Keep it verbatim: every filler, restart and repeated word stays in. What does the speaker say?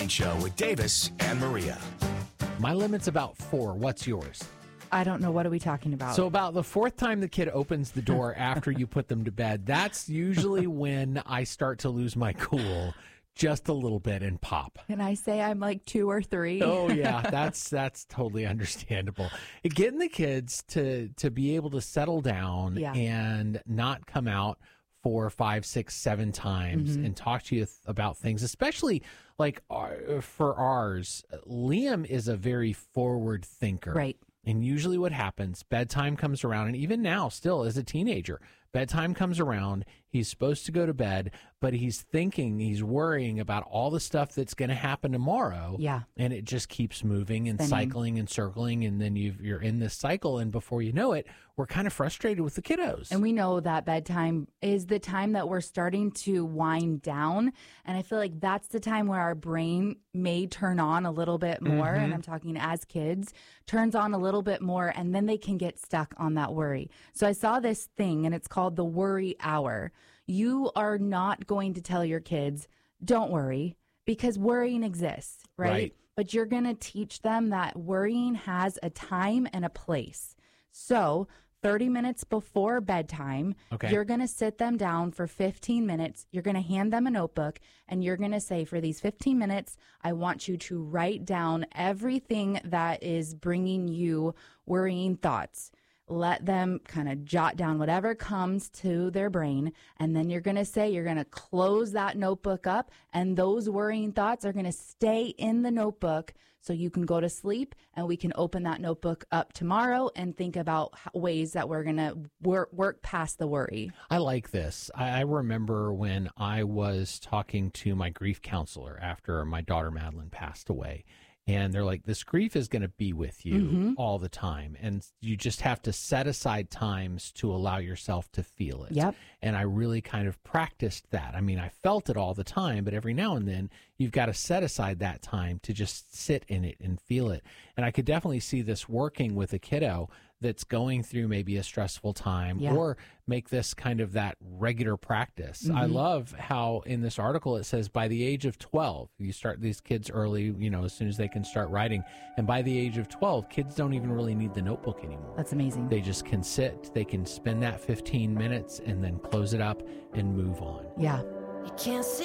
Morning Show with Davis and Maria. My limit's about four. What's yours? I don't know. What are we talking about? So about the fourth time the kid opens the door after you put them to bed, that's usually when I start to lose my cool just a little bit and pop. Can I say I'm like two or three? Oh, yeah, that's that's totally understandable. Getting the kids to, to be able to settle down Yeah. and not come out four, five, six, seven times Mm-hmm. and talk to you th- about things, especially like our, for ours. Liam is a very forward thinker. Right. And usually what happens, bedtime comes around, and even now, still as a teenager, bedtime comes around, he's supposed to go to bed, but he's thinking, he's worrying about all the stuff that's going to happen tomorrow. Yeah. And it just keeps moving and Spinning. cycling and circling, and then you've, you're in this cycle, and before you know it, we're kind of frustrated with the kiddos. And we know that bedtime is the time that we're starting to wind down. And I feel like that's the time where our brain may turn on a little bit more. Mm-hmm. And I'm talking as kids, turns on a little bit more, and then they can get stuck on that worry. So I saw this thing, and it's called the worry hour. You are not going to tell your kids, don't worry, because worrying exists, right? Right. But you're going to teach them that worrying has a time and a place. So thirty minutes before bedtime, Okay. you're going to sit them down for fifteen minutes. You're going to hand them a notebook, and you're going to say, for these fifteen minutes, I want you to write down everything that is bringing you worrying thoughts. Let them kind of jot down whatever comes to their brain. And then you're going to say, you're going to close that notebook up, and those worrying thoughts are going to stay in the notebook so you can go to sleep, and we can open that notebook up tomorrow and think about h- ways that we're going to work, work past the worry. I like this. I, I remember when I was talking to my grief counselor after my daughter Madeline passed away. And they're like, this grief is going to be with you Mm-hmm. all the time. And you just have to set aside times to allow yourself to feel it. Yep. And I really kind of practiced that. I mean, I felt it all the time, but every now and then you've got to set aside that time to just sit in it and feel it. And I could definitely see this working with a kiddo that's going through maybe a stressful time, Yeah. or make this kind of that regular practice. Mm-hmm. I love how in this article it says by the age of twelve, you start these kids early, you know, as soon as they can start writing. And by the age of twelve, kids don't even really need the notebook anymore. That's amazing. They just can sit, they can spend that fifteen minutes and then close it up and move on. Yeah. You can't see